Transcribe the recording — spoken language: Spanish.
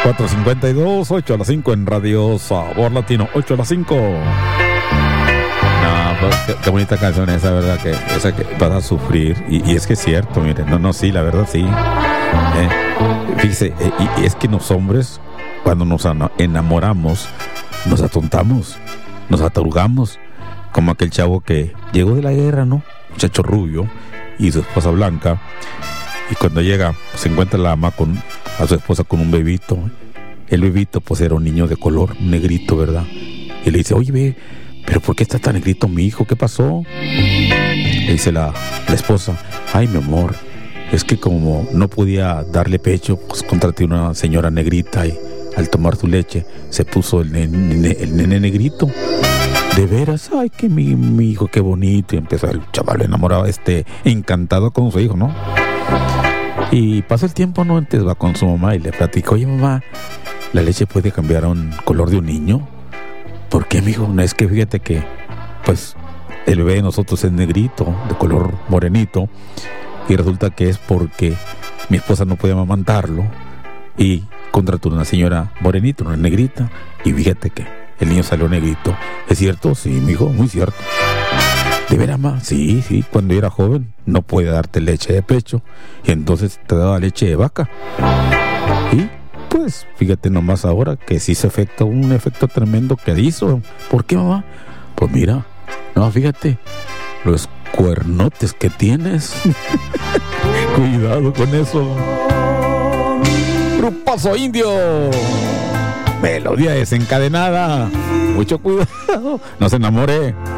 4:52, 8 a las 5 en Radio Sabor Latino, 8 a las 5. No, pues, qué bonita canción esa, ¿verdad? Esa que vas a sufrir. Y es que es cierto, miren. No, sí, la verdad sí. Fíjese, y es que los hombres, cuando nos enamoramos, nos atontamos, nos atarugamos. Como aquel chavo que llegó de la guerra, ¿no? Muchacho rubio y su esposa blanca. Y cuando llega, se encuentra la ama a su esposa con un bebito. El bebito, pues, era un niño de color, un negrito, ¿verdad? Y le dice, oye, ve, ¿pero por qué está tan negrito mi hijo? ¿Qué pasó? Le dice la esposa, ay, mi amor, es que como no podía darle pecho, pues contraté una señora negrita y al tomar su leche se puso el nene negrito. De veras, ay, que mi hijo, qué bonito. Y empezó el chaval enamorado, encantado con su hijo, ¿no? Y pasa el tiempo, ¿no? Entonces va con su mamá y le platica, oye, mamá, ¿la leche puede cambiar a un color de un niño? ¿Por qué, mijo? No, es que fíjate que, pues, el bebé de nosotros es negrito, de color morenito, y resulta que es porque mi esposa no puede amamantarlo y contrató una señora morenita, una negrita, y fíjate que el niño salió negrito. ¿Es cierto? Sí, mijo, muy cierto. ¿De veras, ma? Sí, cuando yo era joven no podía darte leche de pecho y entonces te daba leche de vaca. Y pues fíjate nomás ahora que sí se efectuó un efecto tremendo que hizo. ¿Por qué, mamá? Pues mira, no, fíjate los cuernotes que tienes. Cuidado con eso. Grupazo Indio, melodía desencadenada. Mucho cuidado, no se enamore.